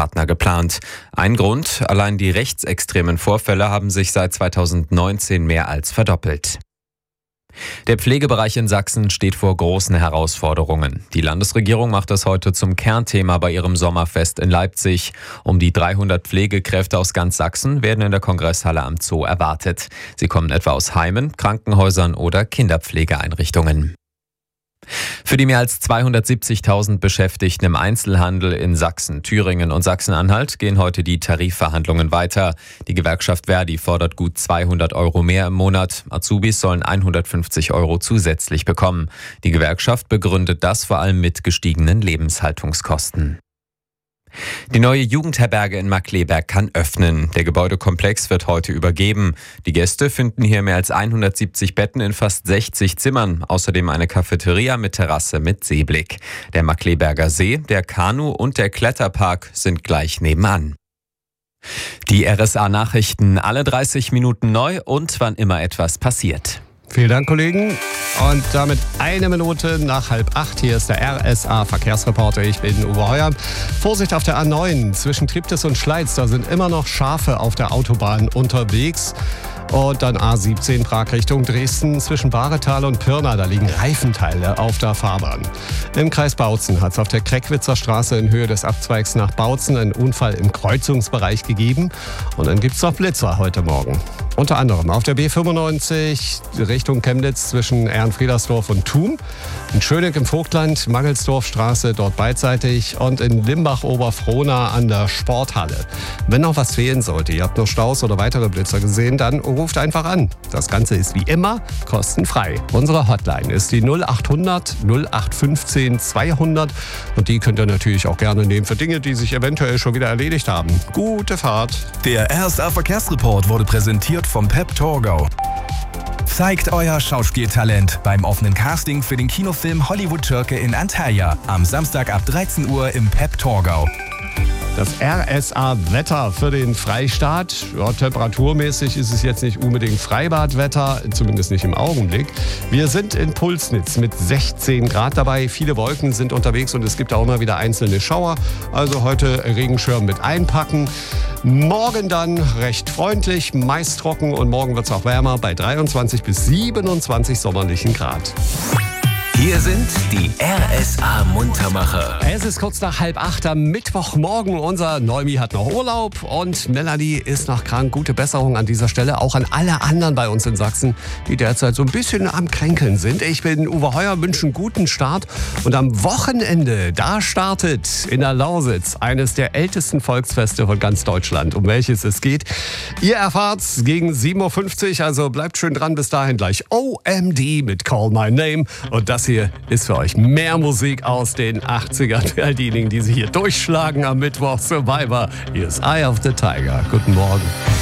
Partner geplant. Ein Grund: allein die rechtsextremen Vorfälle haben sich seit 2019 mehr als verdoppelt. Der Pflegebereich in Sachsen steht vor großen Herausforderungen. Die Landesregierung macht es heute zum Kernthema bei ihrem Sommerfest in Leipzig. Um die 300 Pflegekräfte aus ganz Sachsen werden in der Kongresshalle am Zoo erwartet. Sie kommen etwa aus Heimen, Krankenhäusern oder Kinderpflegeeinrichtungen. Für die mehr als 270.000 Beschäftigten im Einzelhandel in Sachsen, Thüringen und Sachsen-Anhalt gehen heute die Tarifverhandlungen weiter. Die Gewerkschaft Verdi fordert gut 200 € mehr im Monat. Azubis sollen 150 € zusätzlich bekommen. Die Gewerkschaft begründet das vor allem mit gestiegenen Lebenshaltungskosten. Die neue Jugendherberge in Markkleeberg kann öffnen. Der Gebäudekomplex wird heute übergeben. Die Gäste finden hier mehr als 170 Betten in fast 60 Zimmern. Außerdem eine Cafeteria mit Terrasse mit Seeblick. Der Markkleeberger See, der Kanu- und der Kletterpark sind gleich nebenan. Die RSA-Nachrichten alle 30 Minuten neu und wann immer etwas passiert. Vielen Dank, Kollegen. Und damit 1 Minute nach 7:30. Hier ist der RSA-Verkehrsreporter. Ich bin Uwe Heuer. Vorsicht auf der A9 zwischen Triptis und Schleiz. Da sind immer noch Schafe auf der Autobahn unterwegs. Und dann A17 Prag Richtung Dresden zwischen Bahretal und Pirna. Da liegen Reifenteile auf der Fahrbahn. Im Kreis Bautzen hat es auf der Kreckwitzer Straße in Höhe des Abzweigs nach Bautzen einen Unfall im Kreuzungsbereich gegeben. Und dann gibt es noch Blitzer heute Morgen. Unter anderem auf der B95 Richtung Chemnitz zwischen Ehrenfriedersdorf und Thum. In Schöneck im Vogtland, Mangelsdorfstraße dort beidseitig und in Limbach-Oberfrohna an der Sporthalle. Wenn noch was fehlen sollte, ihr habt noch Staus oder weitere Blitzer gesehen, dann ruft einfach an. Das Ganze ist wie immer kostenfrei. Unsere Hotline ist die 0800 0815 200 und die könnt ihr natürlich auch gerne nehmen für Dinge, die sich eventuell schon wieder erledigt haben. Gute Fahrt. Der RSA-Verkehrsreport wurde präsentiert vom PEP Torgau. Zeigt euer Schauspieltalent beim offenen Casting für den Kinofilm Hollywood Schurke in Antalya. Am Samstag ab 13 Uhr im PEP Torgau. Das RSA-Wetter für den Freistaat. Ja, temperaturmäßig ist es jetzt nicht unbedingt Freibadwetter, zumindest nicht im Augenblick. Wir sind in Pulsnitz mit 16 Grad dabei. Viele Wolken sind unterwegs und es gibt auch immer wieder einzelne Schauer. Also heute Regenschirm mit einpacken. Morgen dann recht freundlich, meist trocken und morgen wird es auch wärmer bei 23 bis 27 sommerlichen Grad. Hier sind die RSA-Muntermacher. Es ist kurz nach 7:30 am Mittwochmorgen. Unser Neumi hat noch Urlaub und Melanie ist noch krank. Gute Besserung an dieser Stelle. Auch an alle anderen bei uns in Sachsen, die derzeit so ein bisschen am Kränkeln sind. Ich bin Uwe Heuer, wünsche einen guten Start. Und am Wochenende, da startet in der Lausitz eines der ältesten Volksfeste von ganz Deutschland, um welches es geht. Ihr erfahrt's gegen 7:50 Uhr, also bleibt schön dran. Bis dahin gleich OMD mit Call My Name. Und das hier ist für euch mehr Musik aus den 80ern. Für all diejenigen, die sich hier durchschlagen am Mittwoch. Survivor. Hier ist Eye of the Tiger. Guten Morgen.